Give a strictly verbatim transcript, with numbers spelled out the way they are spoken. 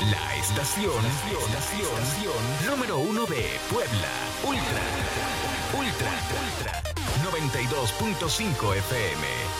La estación, estación número uno de Puebla. Ultra, Ultra, Ultra, noventa y dos punto cinco F M.